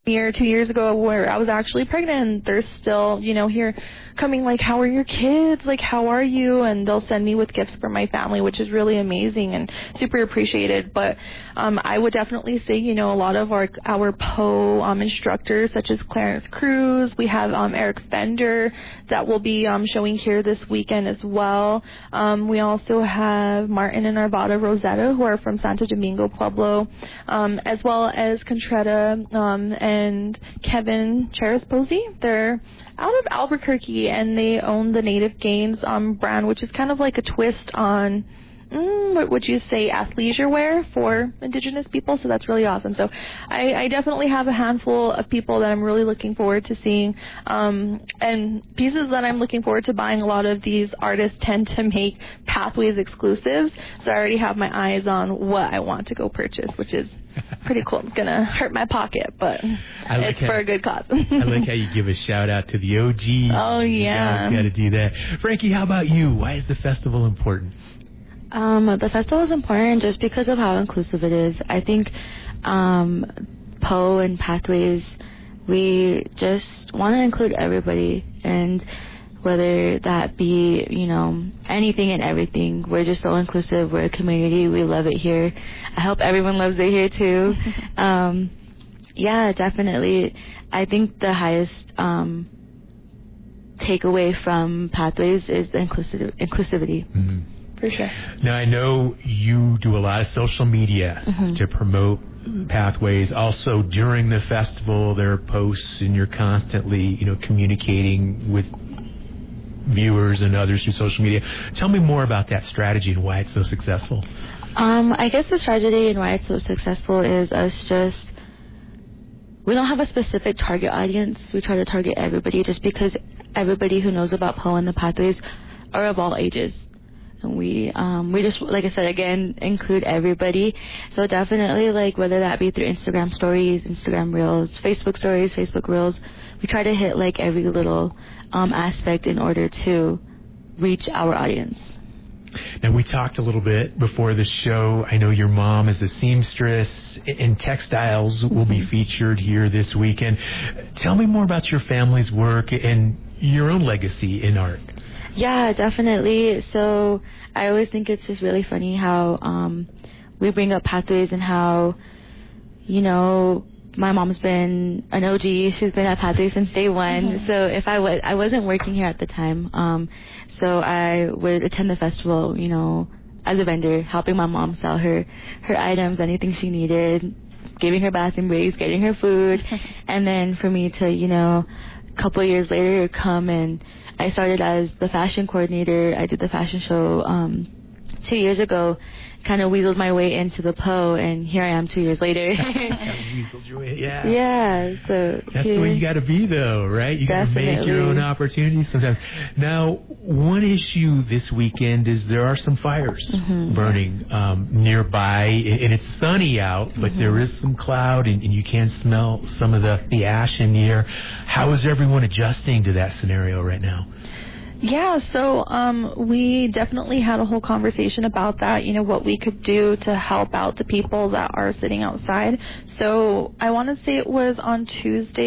year, 2 years ago, where I was actually pregnant, and they're still, here coming like, how are your kids? Like, how are you? And they'll send me with gifts for my family, which is really amazing and super appreciated. But I would definitely say, a lot of our POE instructors, such as Clarence Cruz, we have Eric Fender that will be showing here this weekend as well. We also have Martin and Arvada Rosetta, who are from Santo Domingo, Pueblo, as well as Contretta and Kevin Cheresposi. They're out of Albuquerque, and they own the Native Gains brand, which is kind of like a twist on, what would you say, athleisure wear for Indigenous people. So that's really awesome. So I definitely have a handful of people that I'm really looking forward to seeing, and pieces that I'm looking forward to buying. A lot of these artists tend to make Pathways exclusives, so I already have my eyes on what I want to go purchase, which is pretty cool. It's going to hurt my pocket, but it's for a good cause. I like how you give a shout out to the OGs. Oh, yeah. You got to do that. Frankie, how about you? Why is the festival important? The festival is important just because of how inclusive it is. I think POE and Pathways, we just want to include everybody, and whether that be, anything and everything. We're just so inclusive. We're a community. We love it here. I hope everyone loves it here, too. Yeah, definitely. I think the highest takeaway from Pathways is the inclusivity. Mm-hmm. For sure. Now, I know you do a lot of social media to promote Pathways. Also, during the festival, there are posts, and you're constantly, communicating with viewers and others through social media. Tell me more about that strategy and why it's so successful. I guess the strategy and why it's so successful is we don't have a specific target audience. We try to target everybody, just because everybody who knows about POE and the Pathways are of all ages. And we just, like I said, again, include everybody. So definitely, like, whether that be through Instagram stories, Instagram reels, Facebook stories, Facebook reels, we try to hit like every little aspect in order to reach our audience. Now, we talked a little bit before the show. I know your mom is a seamstress, and textiles will be featured here this weekend. Tell me more about your family's work and your own legacy in art. Yeah, definitely. So I always think it's just really funny how we bring up Pathways and how, my mom's been an OG. She's been at Pathways since day one. So if I wasn't working here at the time, so I would attend the festival, as a vendor, helping my mom sell her items, anything she needed, giving her bathroom breaks, getting her food, and then for me to, a couple of years later come, and I started as the fashion coordinator. I did the fashion show 2 years ago, kind of weaseled my way into the POE, and here I am 2 years later. Weaseled your way, yeah. Yeah, so that's the way you got to be, though, right? You got to make your own opportunities sometimes. Now, one issue this weekend is there are some fires burning nearby, and it's sunny out, but there is some cloud, and you can smell some of the ash in the air. How is everyone adjusting to that scenario right now? Yeah, so we definitely had a whole conversation about that, what we could do to help out the people that are sitting outside. So I want to say it was on Tuesday